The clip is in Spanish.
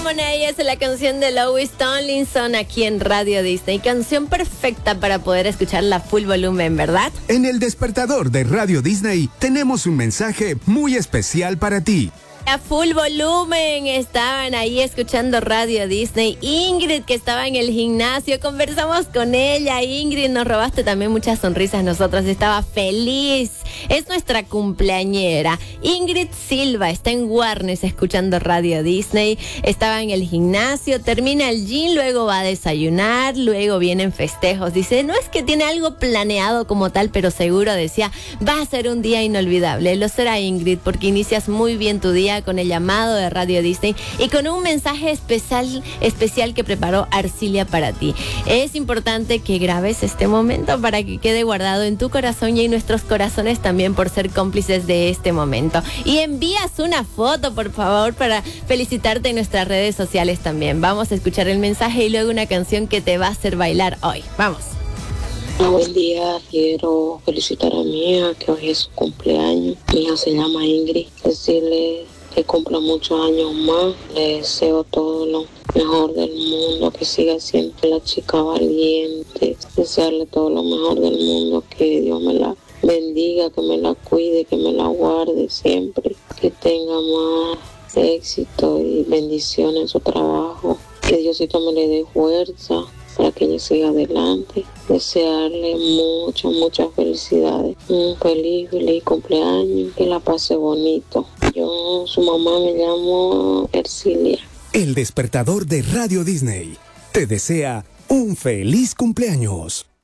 Lemonade es la canción de Louis Tomlinson aquí en Radio Disney. Canción perfecta para poder escucharla a full volumen, ¿verdad? En el despertador de Radio Disney tenemos un mensaje muy especial para ti. A full volumen estaban ahí escuchando Radio Disney. Ingrid, que estaba en el gimnasio, conversamos con ella. Ingrid, nos robaste también muchas sonrisas. Nosotros estaba feliz. Es nuestra cumpleañera. Ingrid Silva está en Warnes escuchando Radio Disney. Estaba en el gimnasio, termina el gym, luego va a desayunar, luego vienen festejos. Dice, no es que tiene algo planeado como tal, pero seguro decía, va a ser un día inolvidable. Lo será, Ingrid, porque inicias muy bien tu día con el llamado de Radio Disney y con un mensaje especial que preparó Arcilia para ti. Es importante que grabes este momento para que quede guardado en tu corazón y en nuestros corazones también por ser cómplices de este momento. Y envías una foto, por favor, para felicitarte en nuestras redes sociales también. Vamos a escuchar el mensaje y luego una canción que te va a hacer bailar hoy. Vamos. Buen día, quiero felicitar a mi hija que hoy es su cumpleaños. Mi hija se llama Ingrid. Decirle que cumpla muchos años más. Le deseo todo lo mejor del mundo, que siga siempre la chica valiente. Desearle todo lo mejor del mundo, que Dios me la bendiga, que me la cuide, que me la guarde siempre, que tenga más éxito y bendición en su trabajo. Que Diosito me le dé fuerza para que ella siga adelante. Desearle muchas felicidades. Un feliz cumpleaños, que la pase bonito. Yo, su mamá, me llamo Ercilia. El despertador de Radio Disney te desea un feliz cumpleaños.